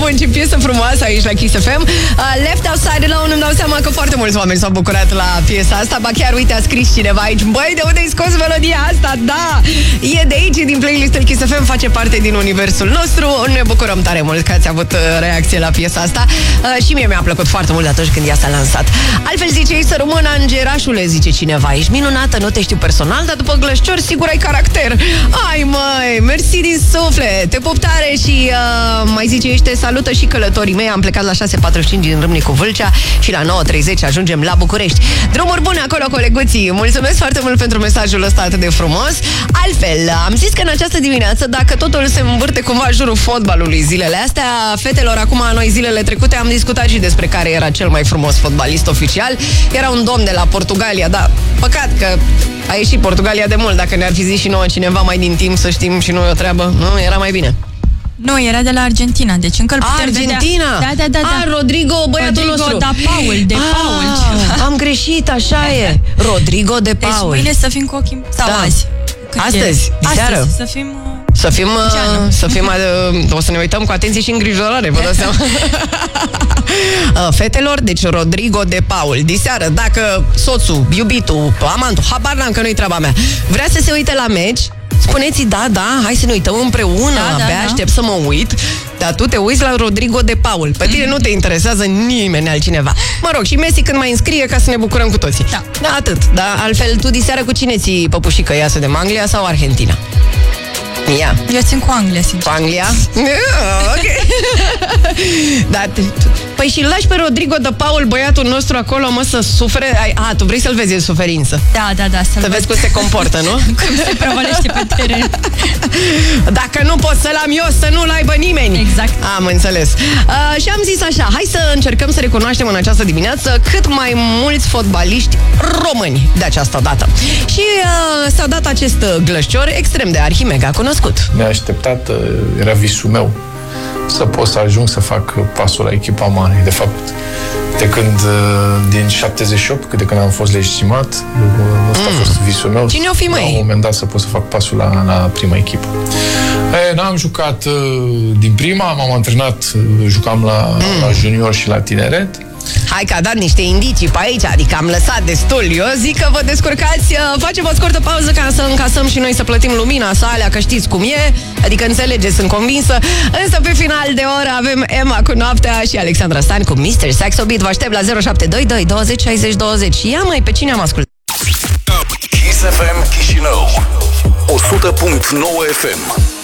bun, ce piesă frumoasă aici la Kiss FM. Left Outside Alone, îmi dau seama că foarte mulți oameni s-au bucurat la piesa asta. Ba chiar, uite, a scris cineva aici: băi, de unde ai scos melodia asta? Da, e de aici, din playlistul Kiss FM, face parte din universul nostru. Ne bucurăm tare mult că ați avut reacție la piesa asta. Și mie mi-a plăcut foarte mult atunci când ea s-a lansat. Altfel zice ei: să rămână Îngerașule, zice cineva. Ești minunată, nu te știu personal, dar după glășciori sigur ai caracter. Ai măi, mersi din suflet. Te pup tare. Și mai zice: ești, salută și călătorii mei. Am plecat la 6:45 din Râmnicu Vâlcea și la 9:30 ajungem la București. Drumuri bune acolo, coleguții. Mulțumesc foarte mult pentru mesajul ăsta atât de frumos. Altfel, am zis că în această dimineață, dacă totul se învârte cumva în jurul fotbalului zilele astea, fetelor, acum noi zilele trecute am discutat și despre care era cel mai frumos fotbalist oficial. Era un domn de la Portugalia, dar păcat că a ieșit Portugalia de mult. Dacă ne-ar fi zis și nouă cineva mai din timp să știm și noi o treabă, nu, era mai bine. Nu, era de la Argentina, deci încă îl putem Argentina? vedea. Da. Rodrigo, băiatul nostru. Paul. Am greșit, așa e. Rodrigo de Paul. Deci mâine să fim cu ochii... Sau azi. Astăzi, diseară. Să fim... O să ne uităm cu atenție și îngrijorare, vă dați seama. Fetelor, deci Rodrigo de Paul. Diseară, dacă soțul, iubitul, amantul, habar n-am că nu-i treaba mea, vrea să se uite la meci, spuneți: da, hai să ne uităm împreună, abia aștept să mă uit. Dar tu te uiți la Rodrigo de Paul. Pe tine nu te interesează nimeni altcineva. Mă rog, și Messi când mai înscrie, ca să ne bucurăm cu toții. Da, atât. Dar altfel, tu diseară cu cine ții păpușică? Ea să de Anglia sau Argentina? Ia. Eu țin cu Anglia, sincer. Cu Anglia? Ok. Da, păi și lași pe Rodrigo de Paul, băiatul nostru, acolo, mă, să sufere. Tu vrei să-l vezi în suferință? Da. Să vezi cum se comportă, nu? Cum se prăvălește pe teren. Dacă nu pot să-l am eu, să nu-l aibă nimeni. Exact. Am înțeles. Și am zis așa: hai să încercăm să recunoaștem în această dimineață cât mai mulți fotbaliști români de această dată. Și s-a dat acest glășcior extrem de arhimega cunoscut. Neașteptat, era visul meu să pot să ajung să fac pasul la echipa mare. De fapt, de când, din 78, de când am fost legitimat, ăsta a fost visul meu. Cine o fi, măi? La un moment dat să pot să fac pasul la prima echipă. N-am jucat din prima, m-am antrenat, jucam la junior și la tineret. Hai că a dat niște indicii pe aici, adică am lăsat destul. Eu zic că vă descurcați, facem o scurtă pauză ca să încasăm și noi să plătim lumina, salea, că știți cum e, adică înțelegeți, sunt convinsă. Însă pe final de oră avem Emma cu Noaptea și Alexandra Stan cu Mr. Saxo Beat. Vă aștept la 0722 20 60 20. Și ia mai, pe cine am ascultat? Kiss FM Chișinău 100.9 FM.